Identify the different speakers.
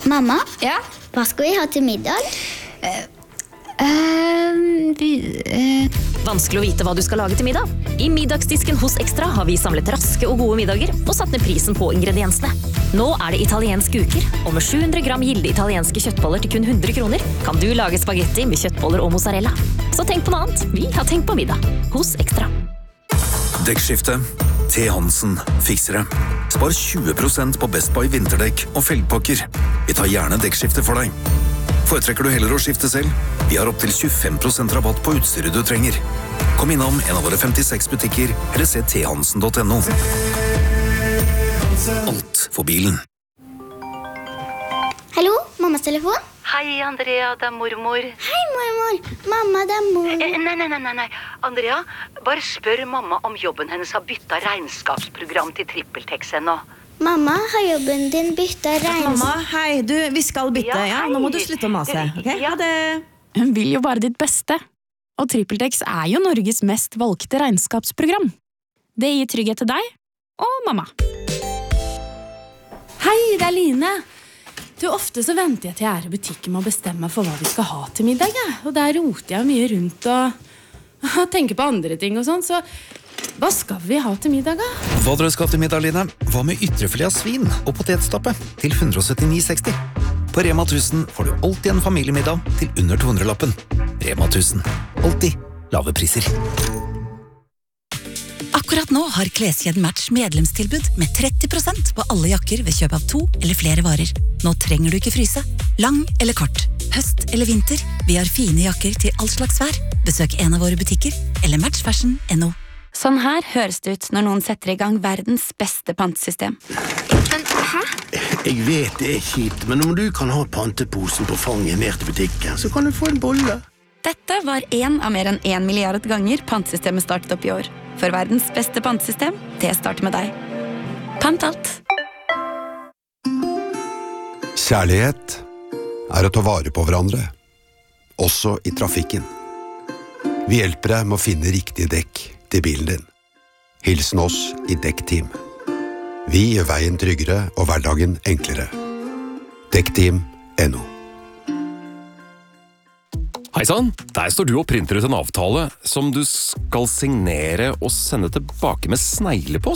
Speaker 1: Mamma,
Speaker 2: Ja?
Speaker 1: hva skal vi ha til middag?
Speaker 3: Vanskelig å vite hva du skal lage til middag. I middagsdisken hos Extra har vi samlet raske og gode middager og satt ned prisen på ingrediensene. Nå er det italienske uker, og med 700 gram gilde italienske kjøttboller til kun 100 kroner kan du lage spagetti med kjøttboller og mozzarella. Så tenk på noe annet. Vi har tenkt på middag hos Extra.
Speaker 4: Dekkskifte. T. Hansen fikser det. Spar 20% på Best Buy vinterdekk og felgpakker. Vi tar gjerne dekkskifte for deg. Foretrekker du heller å skifte selv? Vi har opp til 25% rabatt på utstyret du trenger. Kom innom en av våre 56 butikker, eller se thansen.no. Alt for bilen.
Speaker 1: Hallo, mammas telefon?
Speaker 5: Hei, Andrea, det er mormor.
Speaker 1: Hei, mormor. Mamma, det er mor.
Speaker 5: Nei. Andrea, bare spør mamma om jobben hennes har byttet regnskapsprogram til TrippelTex ennå.
Speaker 1: Mamma, har jobben din byttet
Speaker 6: Mamma, hei, vi skal bytte,
Speaker 5: Ja, hei.
Speaker 6: Nå må du slutte å mase, ok?
Speaker 5: Ja.
Speaker 6: Ha det.
Speaker 7: Hun vil jo bare ditt beste. Og TrippelTex er jo Norges mest valgte regnskapsprogram. Det gir trygghet til deg og mamma. Hei, det er Line. Ofte så venter jeg til jeg er i butikken med å bestemme for hva vi skal ha til middag. Og der roter jeg mye rundt og tenker på andre ting og sånn, så hva skal vi ha til middag da?
Speaker 4: Hva dere skal til middag, Line? Hva med ytrefilet av svin og potetstappe til 179,60? På Rema 1000 får du alltid en familiemiddag til under 200-lappen. Rema 1000. Alltid lave priser.
Speaker 8: Akkurat nå har Kleskjeden Match medlemstilbud med 30% på alle jakker ved kjøp av 2 eller flere varer. Nå trenger du ikke fryse. Lang eller kort, høst eller vinter, vi har fine jakker til all slags vær. Besøk en av våre butikker eller matchfashion.no.
Speaker 9: Sånn her høres det ut når noen setter i gang verdens beste pantesystem.
Speaker 2: Men, hæ?
Speaker 10: Jeg vet det er kjipt, men om du kan ha panteposen på fanget ned til butikken, så kan du få en bolle.
Speaker 9: Dette var en av mer enn 1 milliard ganger pantesystemet startet opp i år. For verdens beste pantesystem, det starter med deg. Pant alt.
Speaker 11: Kjærlighet er å ta vare på hverandre, også i trafikken. Vi hjelper deg med å finne riktige dekk til bilen din. Hilsen oss i Dekkteam. Vi gjør veien tryggere og hverdagen enklere. Dekkteam.no.
Speaker 12: Hei sann, der står du og printer ut en avtale som du skal signere og sende tilbake med sneglepost.